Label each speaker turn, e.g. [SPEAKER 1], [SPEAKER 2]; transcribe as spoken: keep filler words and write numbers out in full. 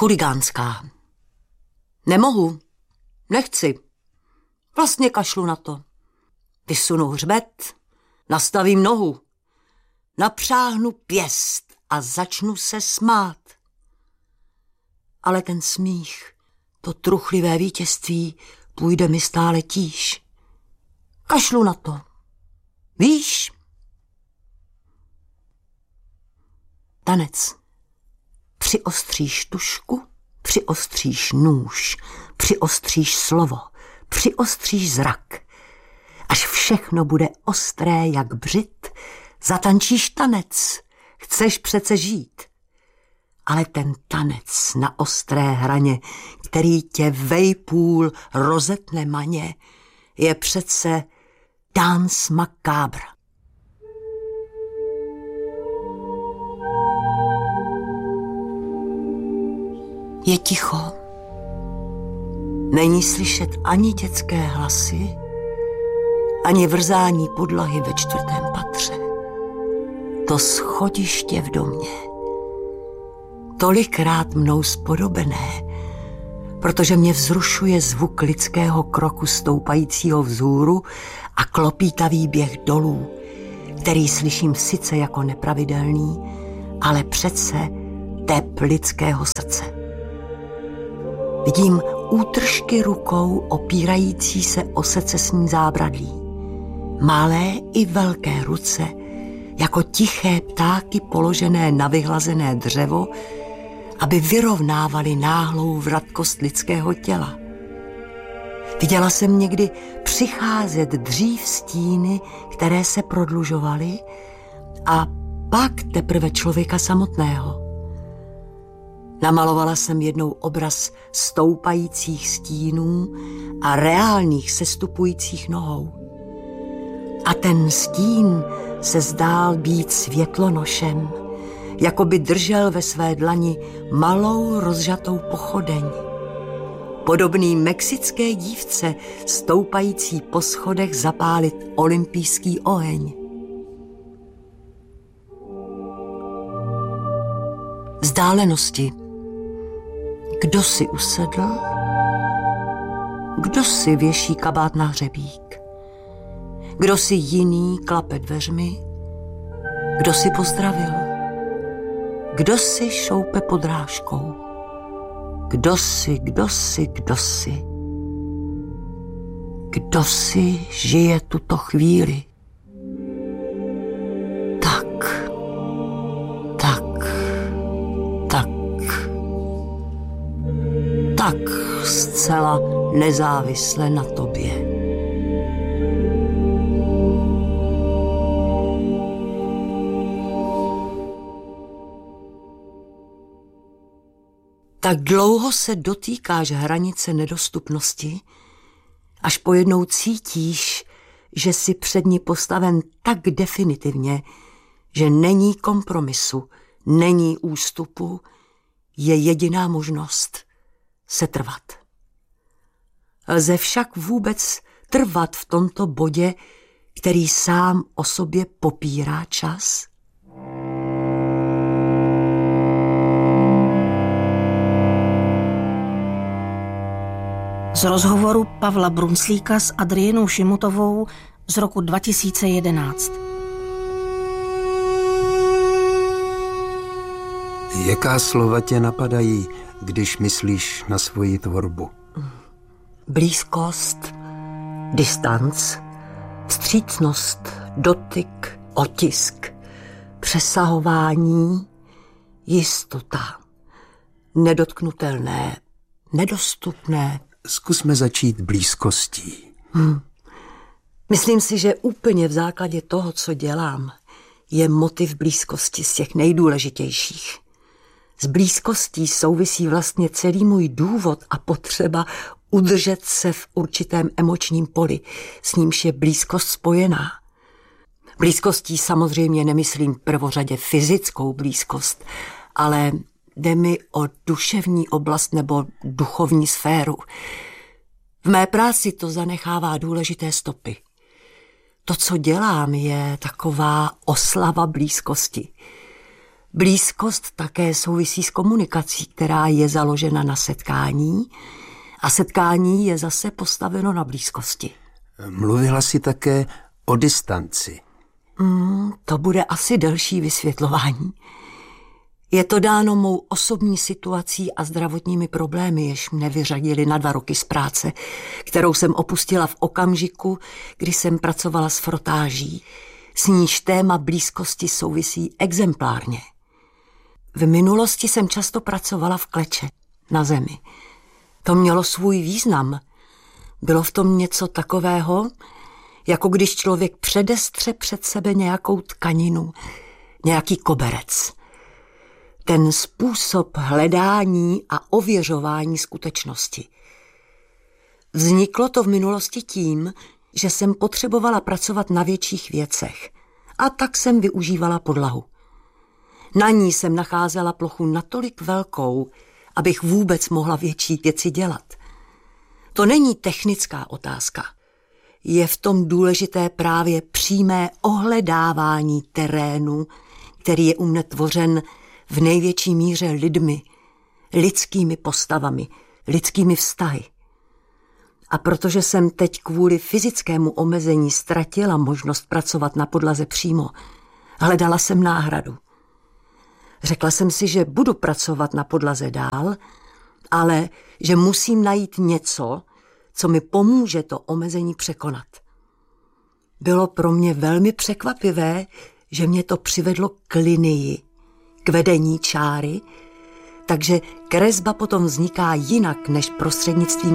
[SPEAKER 1] chuligánská. Nemohu, nechci, vlastně kašlu na to. Vysunu hřbet, nastavím nohu, napřáhnu pěst a začnu se smát. Ale ten smích, to truchlivé vítězství, půjde mi stále tíž. Kašlu na to. Víš? Tanec. Přiostříš tušku, přiostříš nůž, přiostříš slovo, přiostříš zrak. Až všechno bude ostré jak břit, zatančíš tanec. Chceš přece žít. Ale ten tanec na ostré hraně, který tě vejpůl rozetne maně, je přece dance macabre. Je ticho. Není slyšet ani dětské hlasy, ani vrzání podlahy ve čtvrtém patře. To schodiště v domě, tolikrát mnou spodobené, protože mě vzrušuje zvuk lidského kroku stoupajícího vzhůru a klopítavý běh dolů, který slyším sice jako nepravidelný, ale přece tep lidského srdce. Vidím útržky rukou opírající se o secesní zábradlí. Malé i velké ruce, jako tiché ptáky položené na vyhlazené dřevo, aby vyrovnávali náhlou vratkost lidského těla. Viděla jsem někdy přicházet dřív stíny, které se prodlužovaly, a pak teprve člověka samotného. Namalovala jsem jednou obraz stoupajících stínů a reálných sestupujících nohou. A ten stín se zdál být světlonošem, jako by držel ve své dlani malou rozžatou pochodeň. Podobný mexické dívce stoupající po schodech zapálit olympijský oheň. Vzdálenosti. Kdo si usedl? Kdo si věší kabát na hřebík? Kdo si jiný klape dveřmi? Kdo si pozdravil? Kdo si šoupe podrážkou? Kdo si, kdo si, kdo si? Kdo si žije tuto chvíli? Tak, tak, tak, tak zcela nezávisle na tobě. Tak dlouho se dotýkáš hranice nedostupnosti, až pojednou cítíš, že jsi před ní postaven tak definitivně, že není kompromisu, není ústupu, je jediná možnost setrvat. Lze však vůbec trvat v tomto bodě, který sám o sobě popírá čas?
[SPEAKER 2] Z rozhovoru Pavla Brunclíka s Adrienou Šimutovou z roku dva tisíce jedenáct.
[SPEAKER 3] Jaká slova tě napadají, když myslíš na svoji tvorbu?
[SPEAKER 1] Blízkost, distanc, vstřícnost, dotyk, otisk, přesahování, jistota, nedotknutelné, nedostupné.
[SPEAKER 3] Zkusme začít blízkostí.
[SPEAKER 1] Hmm. Myslím si, že úplně v základě toho, co dělám, je motiv blízkosti z těch nejdůležitějších. S blízkostí souvisí vlastně celý můj důvod a potřeba udržet se v určitém emočním poli, s nímž je blízkost spojená. Blízkostí samozřejmě nemyslím prvořadě fyzickou blízkost, ale jde mi o duševní oblast nebo duchovní sféru. V mé práci to zanechává důležité stopy. To, co dělám, je taková oslava blízkosti. Blízkost také souvisí s komunikací, která je založena na setkání a setkání je zase postaveno na blízkosti.
[SPEAKER 3] Mluvila jsi také o distanci.
[SPEAKER 1] Mm, to bude asi delší vysvětlování. Je to dáno mou osobní situací a zdravotními problémy, jež mne vyřadili na dva roky z práce, kterou jsem opustila v okamžiku, kdy jsem pracovala s frotáží, s níž téma blízkosti souvisí exemplárně. V minulosti jsem často pracovala v kleče, na zemi. To mělo svůj význam. Bylo v tom něco takového, jako když člověk předestře před sebe nějakou tkaninu, nějaký koberec. Ten způsob hledání a ověřování skutečnosti. Vzniklo to v minulosti tím, že jsem potřebovala pracovat na větších věcech a tak jsem využívala podlahu. Na ní jsem nacházela plochu natolik velkou, abych vůbec mohla větší věci dělat. To není technická otázka. Je v tom důležité právě přímé ohledávání terénu, který je u mne tvořen v největší míře lidmi, lidskými postavami, lidskými vztahy. A protože jsem teď kvůli fyzickému omezení ztratila možnost pracovat na podlaze přímo, hledala jsem náhradu. Řekla jsem si, že budu pracovat na podlaze dál, ale že musím najít něco, co mi pomůže to omezení překonat. Bylo pro mě velmi překvapivé, že mě to přivedlo k linii, k vedení čáry, takže kresba potom vzniká jinak než prostřednictvím